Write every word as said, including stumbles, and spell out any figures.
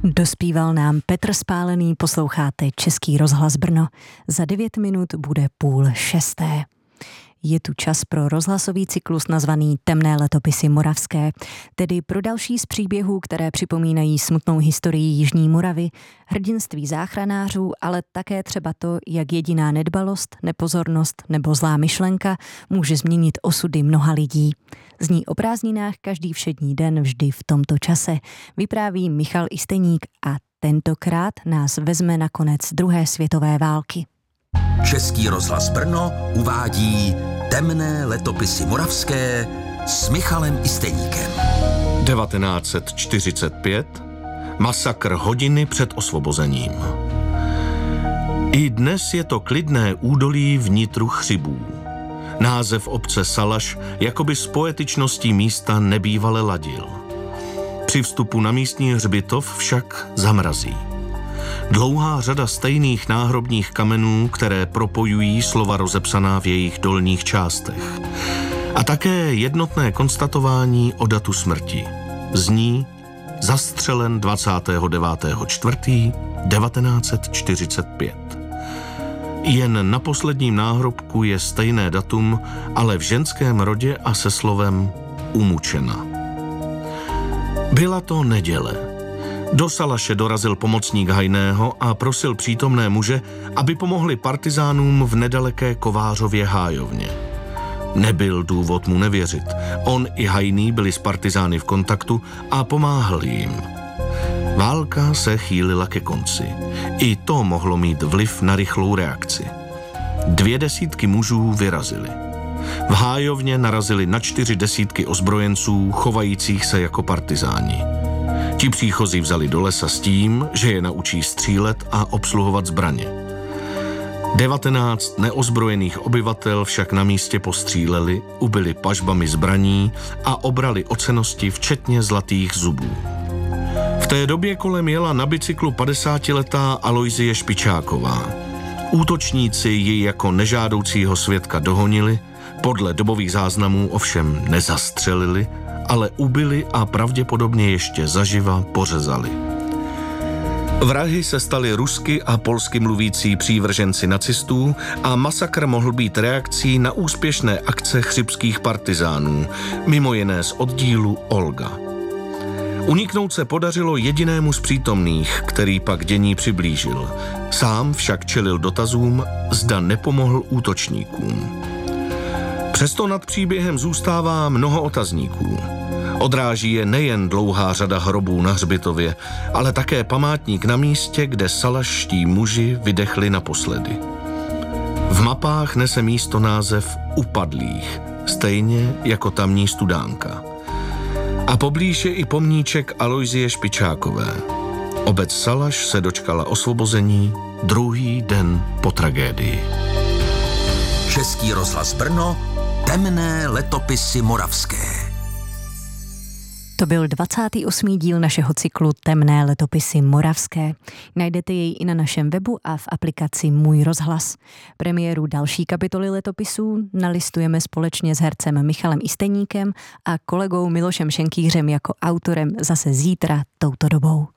Dospíval nám Petr Spálený, posloucháte Český rozhlas Brno. Za devět minut bude půl šesté. Je tu čas pro rozhlasový cyklus nazvaný Temné letopisy moravské, tedy pro další z příběhů, které připomínají smutnou historii Jižní Moravy, hrdinství záchranářů, ale také třeba to, jak jediná nedbalost, nepozornost nebo zlá myšlenka může změnit osudy mnoha lidí. Zní o prázdninách každý všední den vždy v tomto čase, vypráví Michal Isteník a tentokrát nás vezme na konec druhé světové války. Český rozhlas Brno uvádí Temné letopisy moravské s Michalem Isteníkem. devatenáct set čtyřicet pět. Masakr hodiny před osvobozením. I dnes je to klidné údolí v nitru Chřibů. Název obce Salaš jakoby s poetičností místa nebývale ladil. Při vstupu na místní hřbitov však zamrazí. Dlouhá řada stejných náhrobních kamenů, které propojují slova rozepsaná v jejich dolních částech. A také jednotné konstatování o datu smrti. Zní zastřelen dvacátého devátého čtvrtého devatenáct set čtyřicet pět. Jen na posledním náhrobku je stejné datum, ale v ženském rodě a se slovem umučena. Byla to neděle. Do Salaše dorazil pomocník Hajného a prosil přítomné muže, aby pomohli partizánům v nedaleké Kovářově hájovně. Nebyl důvod mu nevěřit. On i Hajný byli s partizány v kontaktu a pomáhali jim. Válka se chýlila ke konci. I to mohlo mít vliv na rychlou reakci. Dvě desítky mužů vyrazili. V hájovně narazili na čtyři desítky ozbrojenců, chovajících se jako partizáni. Ti příchozí vzali do lesa s tím, že je naučí střílet a obsluhovat zbraně. Devatenáct neozbrojených obyvatel však na místě postříleli, ubili pažbami zbraní a obrali o cennosti včetně zlatých zubů. V té době kolem jela na bicyklu padesátiletá Alojzie Špičáková. Útočníci ji jako nežádoucího svědka dohonili, podle dobových záznamů ovšem nezastřelili, ale ubili a pravděpodobně ještě zaživa pořezali. Vrahy se stali rusky a polsky mluvící přívrženci nacistů a masakr mohl být reakcí na úspěšné akce chřibských partizánů, mimo jiné z oddílu Olga. Uniknout se podařilo jedinému z přítomných, který pak dění přiblížil. Sám však čelil dotazům, zda nepomohl útočníkům. Přesto nad příběhem zůstává mnoho otazníků. Odráží je nejen dlouhá řada hrobů na hřbitově, ale také památník na místě, kde salašští muži vydechli naposledy. V mapách nese místo název Upadlých, stejně jako tamní Studánka. A poblíž je i pomníček Alojzie Špičákové. Obec Salaš se dočkala osvobození druhý den po tragédii. Český rozhlas Brno, Temné letopisy moravské. To byl dvacátý osmý díl našeho cyklu Temné letopisy moravské. Najdete jej i na našem webu a v aplikaci Můj rozhlas. Premiéru další kapitoly letopisů nalistujeme společně s hercem Michalem Isteníkem a kolegou Milošem Šenkýřem jako autorem zase zítra touto dobou.